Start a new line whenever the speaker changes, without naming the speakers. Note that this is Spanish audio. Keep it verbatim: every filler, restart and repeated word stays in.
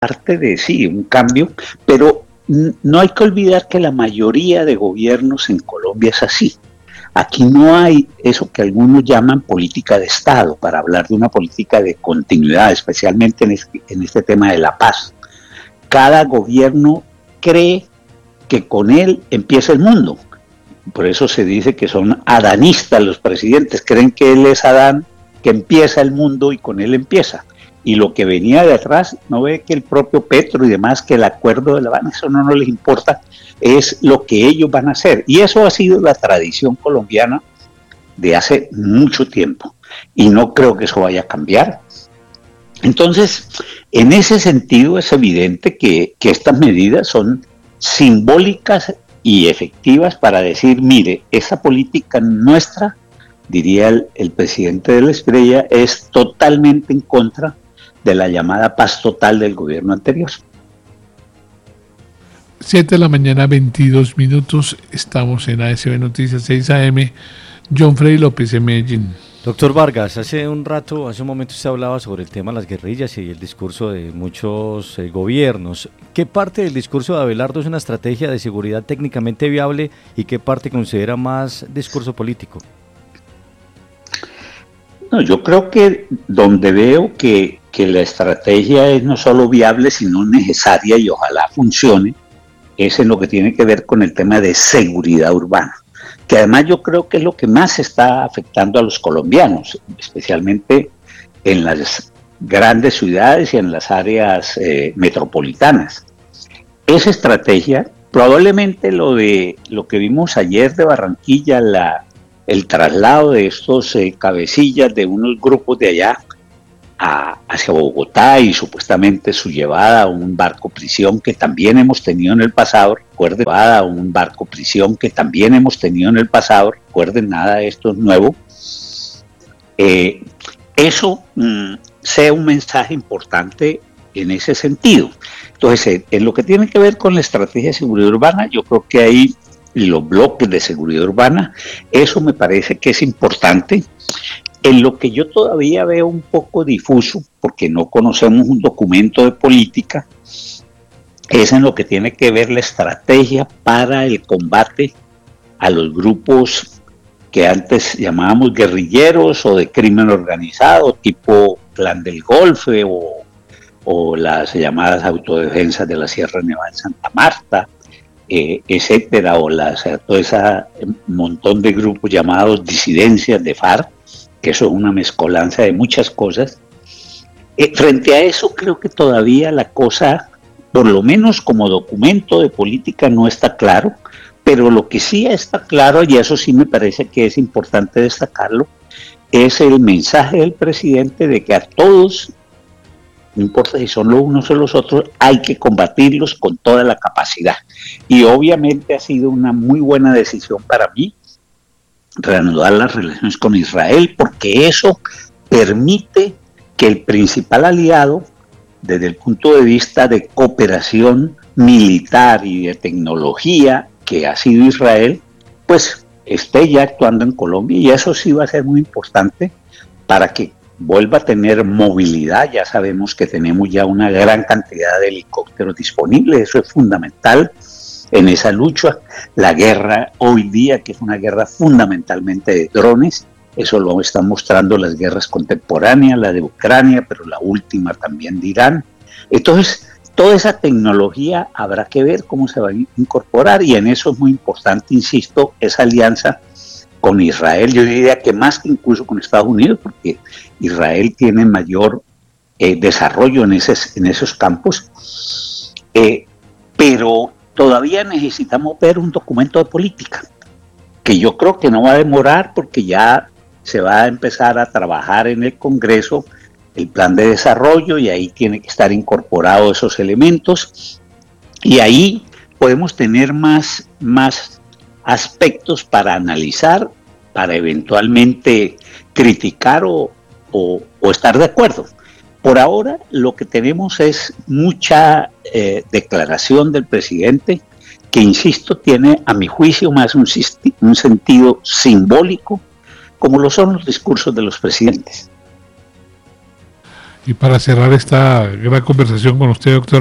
parte de sí, un cambio, pero no hay que olvidar que la mayoría de gobiernos en Colombia es así. Aquí no hay eso que algunos llaman política de Estado, para hablar de una política de continuidad, especialmente en este, en este tema de la paz. Cada gobierno cree que con él empieza el mundo. Por eso se dice que son adanistas los presidentes, creen que él es Adán, que empieza el mundo y con él empieza. Y lo que venía de atrás, no ve que el propio Petro y demás, que el acuerdo de La Habana, eso no, no les importa, es lo que ellos van a hacer. Y eso ha sido la tradición colombiana de hace mucho tiempo. Y no creo que eso vaya a cambiar. Entonces, en ese sentido es evidente que, que estas medidas son simbólicas y efectivas para decir, mire, esa política nuestra, diría el, el presidente de la Estrella, es totalmente en contra de la llamada paz total del gobierno anterior.
siete de la mañana, veintidós minutos, estamos en A S B Noticias seis A M. John Freddy López en Medellín.
Doctor Vargas, hace un rato, hace un momento usted hablaba sobre el tema de las guerrillas y el discurso de muchos eh, gobiernos. ¿Qué parte del discurso de Abelardo es una estrategia de seguridad técnicamente viable y qué parte considera más discurso político?
No, yo creo que donde veo que, que la estrategia es no solo viable, sino necesaria y ojalá funcione, es en lo que tiene que ver con el tema de seguridad urbana, que además yo creo que es lo que más está afectando a los colombianos, especialmente en las grandes ciudades y en las áreas eh, metropolitanas. Esa estrategia, probablemente lo de lo que vimos ayer de Barranquilla, la el traslado de estos eh, cabecillas de unos grupos de allá a, hacia Bogotá y supuestamente su llevada a un barco prisión que también hemos tenido en el pasado, recuerden, llevada a un barco prisión que también hemos tenido en el pasado, recuerden, nada de esto es nuevo, eh, eso mmm, sea un mensaje importante en ese sentido. Entonces, eh, en lo que tiene que ver con la estrategia de seguridad urbana, yo creo que hay y los bloques de seguridad urbana, eso me parece que es importante. En lo que yo todavía veo un poco difuso, porque no conocemos un documento de política, es en lo que tiene que ver la estrategia para el combate a los grupos que antes llamábamos guerrilleros o de crimen organizado, tipo Clan del Golfo o, o las llamadas autodefensas de la Sierra Nevada de Santa Marta, Eh, etcétera, o las, todo ese montón de grupos llamados disidencias de FARC, que eso es una mezcolanza de muchas cosas. Eh, frente a eso creo que todavía la cosa, por lo menos como documento de política, no está claro, pero lo que sí está claro, y eso sí me parece que es importante destacarlo, es el mensaje del presidente de que a todos, no importa si son los unos o los otros, hay que combatirlos con toda la capacidad. Y obviamente ha sido una muy buena decisión para mí reanudar las relaciones con Israel, porque eso permite que el principal aliado, desde el punto de vista de cooperación militar y de tecnología, que ha sido Israel, pues esté ya actuando en Colombia, y eso sí va a ser muy importante para que vuelva a tener movilidad. Ya sabemos que tenemos ya una gran cantidad de helicópteros disponibles, eso es fundamental en esa lucha. La guerra hoy día, que es una guerra fundamentalmente de drones, eso lo están mostrando las guerras contemporáneas, la de Ucrania, pero la última también de Irán. Entonces, toda esa tecnología habrá que ver cómo se va a incorporar, y en eso es muy importante, insisto, esa alianza con Israel. Yo diría que más que incluso con Estados Unidos, porque Israel tiene mayor eh, desarrollo en, ese, en esos campos, eh, pero todavía necesitamos ver un documento de política, que yo creo que no va a demorar, porque ya se va a empezar a trabajar en el Congreso el plan de desarrollo, y ahí tiene que estar incorporados esos elementos, y ahí podemos tener más, más aspectos para analizar, para eventualmente criticar o, o, o estar de acuerdo. Por ahora lo que tenemos es mucha eh, declaración del presidente, que insisto, tiene a mi juicio más un, un sentido simbólico, como lo son los discursos de los presidentes.
Y para cerrar esta gran conversación con usted, doctor